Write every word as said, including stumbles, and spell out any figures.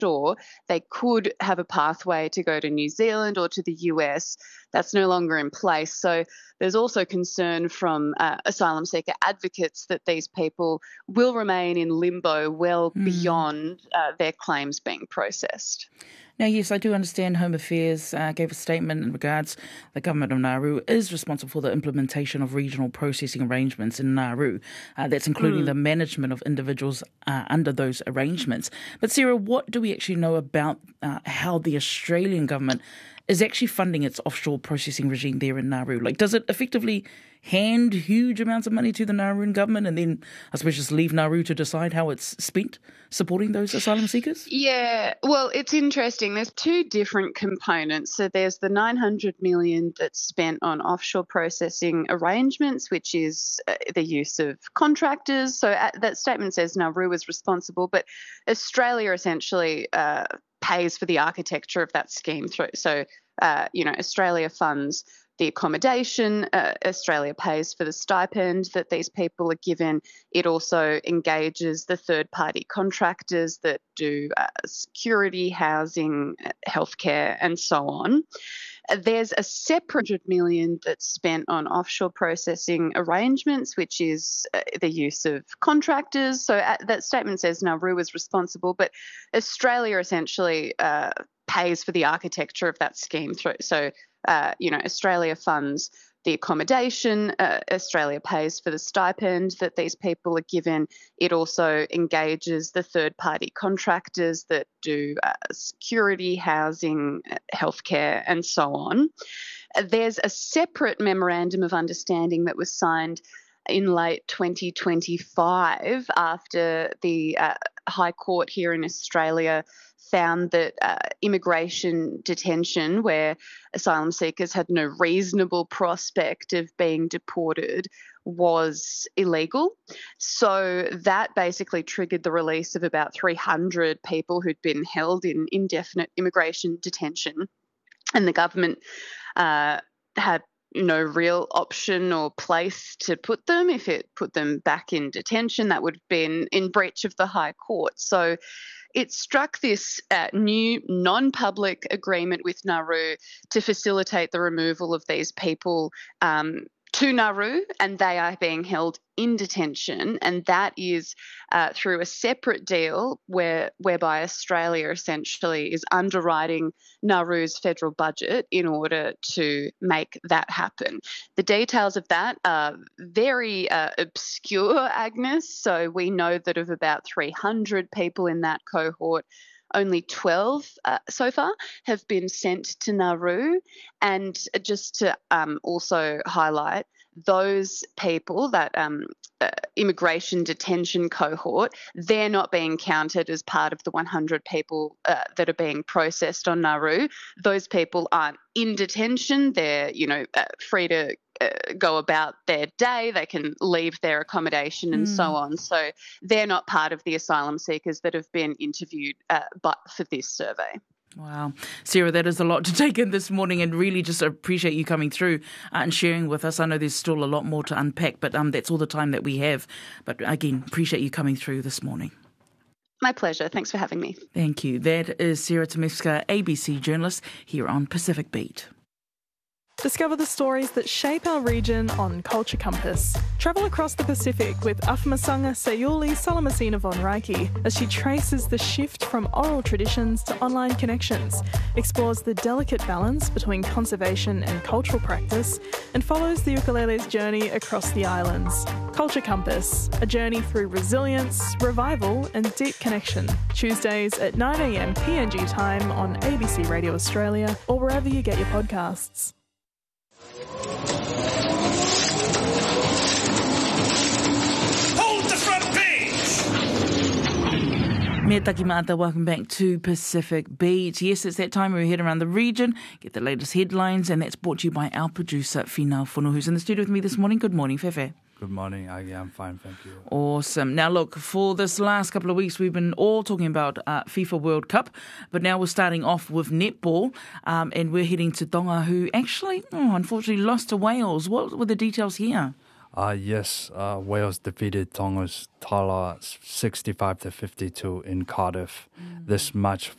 offshore, they could have a pathway to go to New Zealand or to the U S. That's no longer in place. So there's also concern from uh, asylum seeker advocates that these people will remain in limbo well mm. beyond uh, their claims being processed. Now, yes, I do understand Home Affairs uh, gave a statement in regards the government of Nauru is responsible for the implementation of regional processing arrangements in Nauru. Uh, that's including mm. the management of individuals uh, under those arrangements. But Sarah, what do we actually know about uh, how the Australian government is actually funding its offshore processing regime there in Nauru? Like, does it effectively hand huge amounts of money to the Nauruan government and then, I suppose, just leave Nauru to decide how it's spent supporting those asylum seekers? Yeah, well, it's interesting. There's two different components. So there's the nine hundred million dollars that's spent on offshore processing arrangements, which is uh, the use of contractors. So uh, that statement says Nauru is responsible, but Australia essentially uh, pays for the architecture of that scheme through. So, uh, you know, Australia funds the accommodation, uh, Australia pays for the stipend that these people are given. It also engages the third-party contractors that do uh, security, housing, healthcare, and so on. There's a separate one hundred million dollars that's spent on offshore processing arrangements, which is uh, the use of contractors. So uh, that statement says Nauru is responsible, but Australia essentially uh, pays for the architecture of that scheme through. So, uh, you know, Australia funds the accommodation, uh, Australia pays for the stipend that these people are given. It also engages the third-party contractors that do uh, security, housing, healthcare, and so on. There's a separate memorandum of understanding that was signed in late twenty twenty-five after the uh, High Court here in Australia found that uh, immigration detention, where asylum seekers had no reasonable prospect of being deported, was illegal. So that basically triggered the release of about three hundred people who'd been held in indefinite immigration detention. And the government uh, had no real option or place to put them. If it put them back in detention, that would have been in breach of the High Court. So it struck this uh, new non-public agreement with Nauru to facilitate the removal of these people um, to Nauru, and they are being held in detention, and that is uh, through a separate deal where whereby Australia essentially is underwriting Nauru's federal budget in order to make that happen. The details of that are very uh, obscure, Agnes, so we know that of about three hundred people in that cohort, only twelve uh, so far have been sent to Nauru. And just to um, also highlight, those people, that um, uh, immigration detention cohort, they're not being counted as part of the one hundred people uh, that are being processed on Nauru. Those people aren't in detention. They're, you know, uh, free to uh, go about their day. They can leave their accommodation and mm. so on. So they're not part of the asylum seekers that have been interviewed uh, but for this survey. Wow. Sarah, that is a lot to take in this morning, and really just appreciate you coming through uh, and sharing with us. I know there's still a lot more to unpack, but um, that's all the time that we have. But again, appreciate you coming through this morning. My pleasure. Thanks for having me. Thank you. That is Sarah Tomiska, A B C journalist here on Pacific Beat. Discover the stories that shape our region on Culture Compass. Travel across the Pacific with Afamasanga Sayuli Salamasina von Reiki as she traces the shift from oral traditions to online connections, explores the delicate balance between conservation and cultural practice, and follows the ukulele's journey across the islands. Culture Compass, a journey through resilience, revival and deep connection. Tuesdays at nine a m P N G time on A B C Radio Australia or wherever you get your podcasts. Hold the front page! Mea taki mata, welcome back to Pacific Beat. Yes, it's that time where we head around the region, get the latest headlines, and that's brought to you by our producer, Whina Whunu, who's in the studio with me this morning. Good morning, Fefe. Good morning. I am fine, thank you. Awesome. Now, look, for this last couple of weeks, we've been all talking about uh, FIFA World Cup, but now we're starting off with netball, um, and we're heading to Tonga, who actually, oh, unfortunately, lost to Wales. What were the details here? Uh, yes, uh, Wales defeated Tonga's Tala sixty-five to fifty-two in Cardiff. Mm. This match